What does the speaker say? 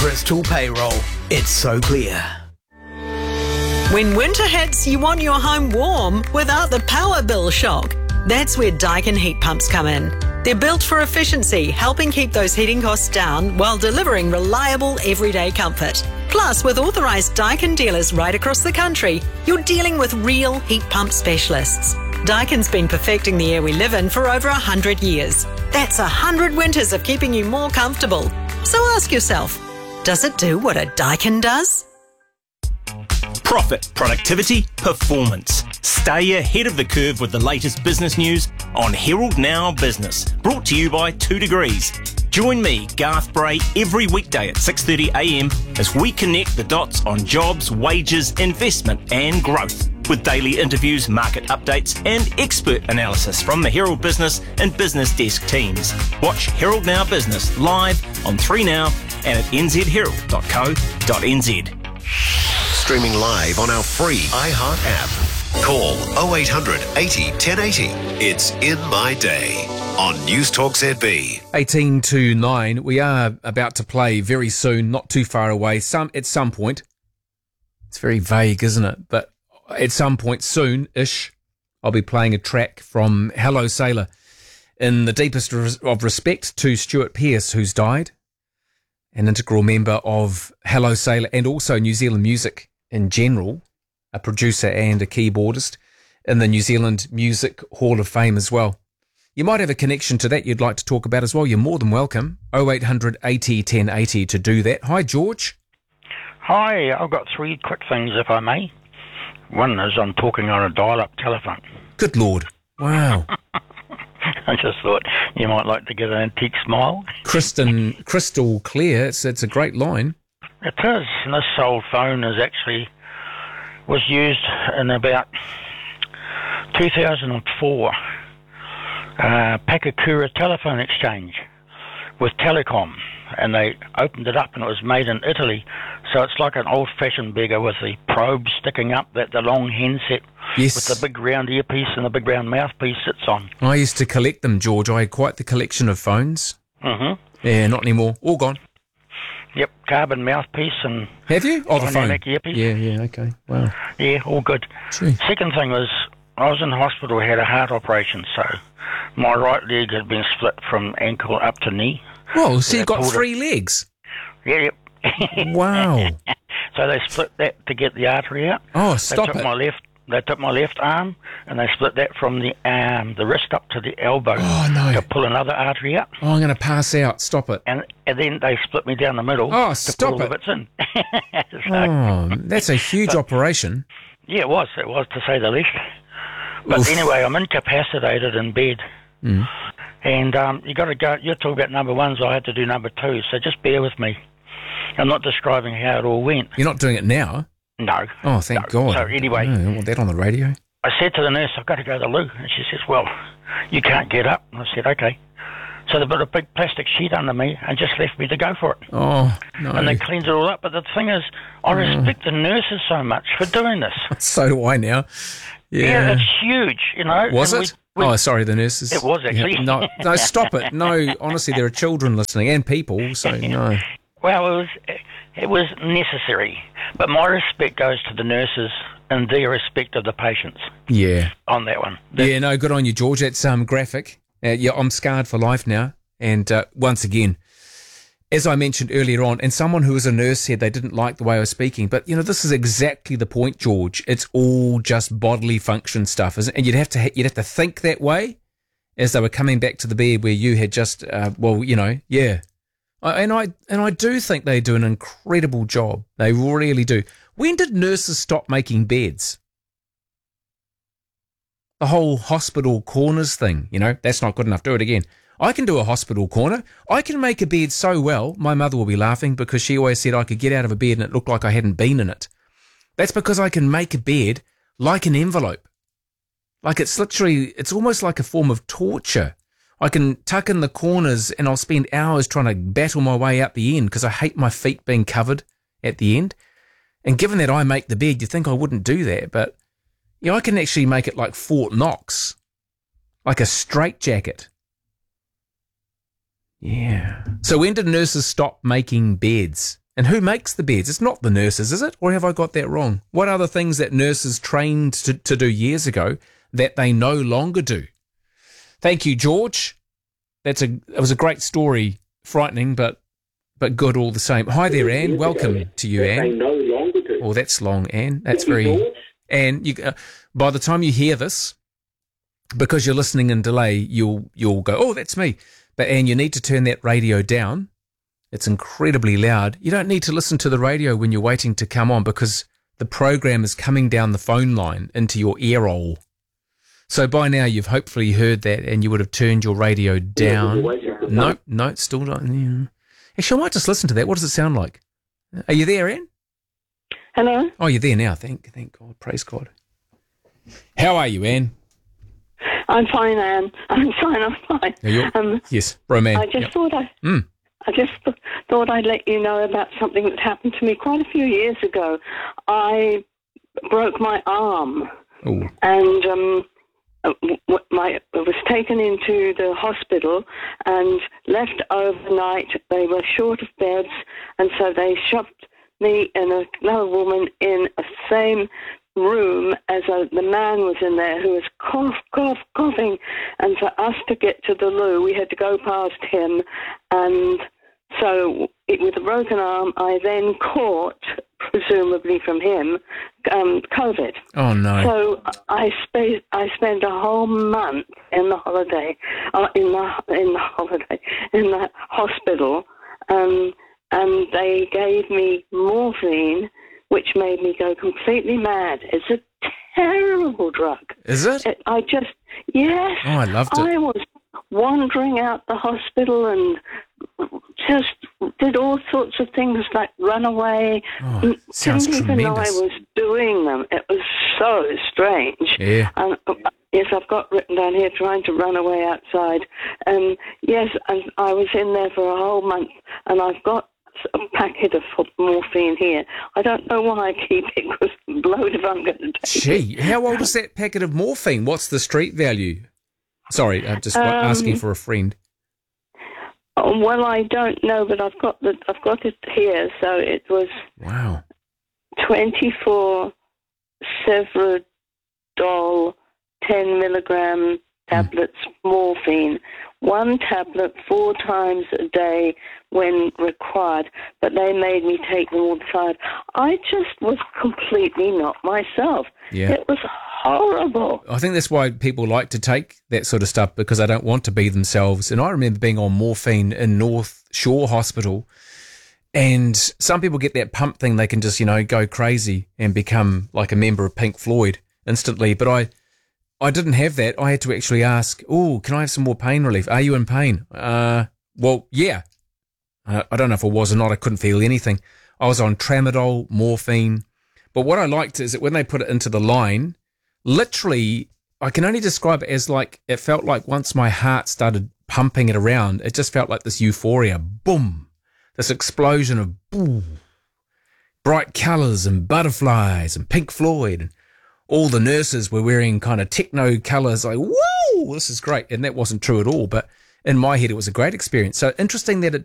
Bristol Payroll. It's so clear. When winter hits, you want your home warm without the power bill shock. That's where Daikin heat pumps come in. They're built for efficiency, helping keep those heating costs down while delivering reliable everyday comfort. Plus, with authorised Daikin dealers right across the country, you're dealing with real heat pump specialists. Daikin's been perfecting the air we live in for over 100 years. That's 100 winters of keeping you more comfortable. So ask yourself, does it do what a Daikin does? Profit, productivity, performance. Stay ahead of the curve with the latest business news on Herald Now Business. Brought to you by 2 Degrees. Join me, Garth Bray, every weekday at 6:30am as we connect the dots on jobs, wages, investment and growth. With daily interviews, market updates and expert analysis from the Herald Business and Business Desk teams. Watch Herald Now Business live on 3Now and at nzherald.co.nz. Streaming live on our free iHeart app. Call 0800 80 1080. It's In My Day on News Talk ZB. 18 to 9. We are about to play very soon, not too far away. At some point. It's very vague, isn't it? But at some point soon-ish, I'll be playing a track from Hello Sailor in the deepest of respect to Stuart Pearce, who's died, an integral member of Hello Sailor and also New Zealand music in general, a producer and a keyboardist in the New Zealand Music Hall of Fame as well. You might have a connection to that you'd like to talk about as well. You're more than welcome. 0800 80 1080 to do that. Hi, George. Hi, I've got 3 quick things, if I may. One is I'm talking on a dial-up telephone. Good Lord. Wow. I just thought you might like to get an antique smile. Crystal clear. It's a great line. It is. And this old phone was used in about 2004. Pakakura Telephone Exchange with Telecom. And they opened it up and it was made in Italy. So it's like an old-fashioned beggar with the probe sticking up, the long handset with the big round earpiece and the big round mouthpiece sits on. I used to collect them, George. I had quite the collection of phones. Mm-hmm. Yeah, not anymore. All gone. Yep, carbon mouthpiece and... Have you? Oh, the phone. Earpiece. Yeah, okay. Wow. Yeah, all good. Gee. Second thing was, I was in hospital, had a heart operation, so my right leg had been split from ankle up to knee. Whoa, so you got 3 legs? Yeah, yep. Wow. So they split that to get the artery out. Oh, stop it. They took my left arm and they split that from the wrist up to the elbow to pull another artery out. Oh, I'm going to pass out. Stop it. And then they split me down the middle to stop pull all the bits in. That's a huge operation. Yeah, it was to say the least. But anyway, I'm incapacitated in bed. Mm. And you got to go. You're talking about number 1, so I had to do number 2. So just bear with me. I'm not describing how it all went. You're not doing it now? No. Oh, thank God. So anyway, I don't want that on the radio. I said to the nurse, I've got to go to the loo. And she says, well, you can't get up. And I said, okay. So they put a big plastic sheet under me and just left me to go for it. Oh, no. And they cleaned it all up. But the thing is, I respect the nurses so much for doing this. So do I now. Yeah, it's huge, you know. Was it? Sorry, the nurses. It was actually. Yeah. No, stop it. No, honestly, there are children listening and people, so no. Well, it was necessary, but my respect goes to the nurses and their respect of the patients. Yeah. On that one. No, good on you, George. That's graphic. I'm scarred for life now. And once again, as I mentioned earlier on, and someone who was a nurse said they didn't like the way I was speaking, but, this is exactly the point, George. It's all just bodily function stuff, isn't it? And you'd have to think that way as they were coming back to the bed where you had just, yeah. And I do think they do an incredible job. They really do. When did nurses stop making beds? The whole hospital corners thing, that's not good enough. Do it again. I can do a hospital corner. I can make a bed so well, my mother will be laughing because she always said I could get out of a bed and it looked like I hadn't been in it. That's because I can make a bed like an envelope. Like it's almost like a form of torture. I can tuck in the corners and I'll spend hours trying to battle my way out the end because I hate my feet being covered at the end. And given that I make the bed, you'd think I wouldn't do that. But, I can actually make it like Fort Knox, like a straitjacket. Yeah. So when did nurses stop making beds? And who makes the beds? It's not the nurses, is it? Or have I got that wrong? What are the things that nurses trained to do years ago that they no longer do? Thank you, George. It was a great story, frightening, but good all the same. Hi there, Anne. Welcome to you, Anne. They no longer do. Oh, that's long, Anne. That's very... And by the time you hear this, because you're listening in delay, you'll go, oh, that's me. But Anne, you need to turn that radio down. It's incredibly loud. You don't need to listen to the radio when you're waiting to come on because the program is coming down the phone line into your ear hole. So by now you've hopefully heard that and you would have turned your radio down. No, still not. Yeah. Actually, I might just listen to that. What does it sound like? Are you there, Anne? Hello? Oh, you're there now. Thank God. Praise God. How are you, Anne? I'm fine, Anne. I'm fine. Yes, Roman. I just thought I'd let you know about something that happened to me quite a few years ago. I broke my arm. Ooh. And I was taken into the hospital and left overnight. They were short of beds, and so they shoved me and another woman in the same room as the man was in there who was coughing. And for us to get to the loo, we had to go past him. And so with a broken arm, I then caught, presumably from him, COVID. Oh, no. So I spent a whole month in the hospital, and they gave me morphine, which made me go completely mad. It's a terrible drug. Is it? Yes. Oh, I loved it. I was wandering out the hospital and just did all sorts of things like run away. Oh, sounds didn't even know I tremendous. was doing them. It was so strange. Yeah. And yes, I've got written down here trying to run away outside. And yes, and I was in there for a whole month, and I've got a packet of morphine here. I don't know why I keep it, because I'm blowed if I'm going to take it. Gee, how old is that packet of morphine? What's the street value? Sorry, I'm just asking for a friend. Oh, well, I don't know, but I've got it here. So it was 24 Sevrodol 10 milligram tablets morphine. One tablet 4 times a day when required, but they made me take them all the time. I just was completely not myself. Yeah. It was horrible. I think that's why people like to take that sort of stuff, because they don't want to be themselves. And I remember being on morphine in North Shore Hospital, and some people get that pump thing. They can just, go crazy and become like a member of Pink Floyd instantly. But I didn't have that. I had to actually ask, can I have some more pain relief? Are you in pain? Well, yeah. I don't know if I was or not. I couldn't feel anything. I was on tramadol, morphine. But what I liked is that when they put it into the line, literally, I can only describe it as like, it felt like once my heart started pumping it around, it just felt like this euphoria. Boom. This explosion of boom, bright colours and butterflies and Pink Floyd. And all the nurses were wearing kind of techno colours. Like, whoa, this is great. And that wasn't true at all. But in my head, it was a great experience. So interesting that it